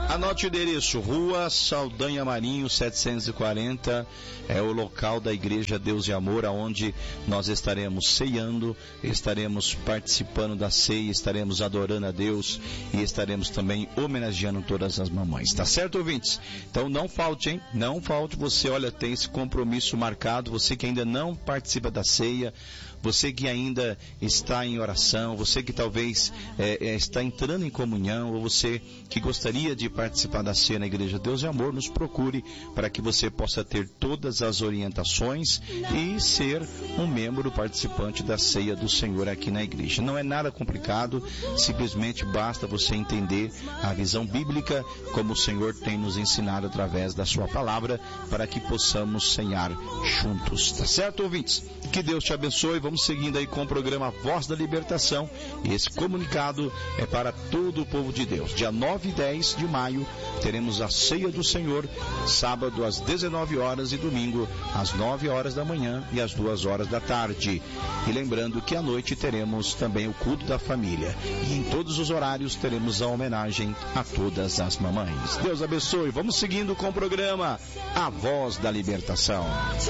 Anote o endereço, Rua Saldanha Marinho 740, é o local da Igreja Deus e Amor, onde nós estaremos ceando, estaremos participando da ceia, estaremos adorando a Deus e estaremos também homenageando todas as mamães, tá certo, ouvintes? Então não falte, hein? Não falte, você, olha, tem esse compromisso marcado, você que ainda não participa da ceia, você que ainda está em oração, você que talvez está entrando em comunhão, ou você que gostaria de participar da ceia na Igreja Deus e Amor, nos procure para que você possa ter todas as orientações e ser um membro participante da ceia do Senhor aqui na igreja. Não é nada complicado, simplesmente basta você entender a visão bíblica, como o Senhor tem nos ensinado através da sua palavra, para que possamos cear juntos. Tá certo, ouvintes? Que Deus te abençoe. Vamos seguindo aí com o programa Voz da Libertação. E esse comunicado é para todo o povo de Deus. Dia 9 e 10 de maio teremos a ceia do Senhor, sábado às 19 horas e domingo às 9 horas da manhã e às 2 horas da tarde. E lembrando que à noite teremos também o culto da família. E em todos os horários teremos a homenagem a todas as mamães. Deus abençoe. Vamos seguindo com o programa A Voz da Libertação.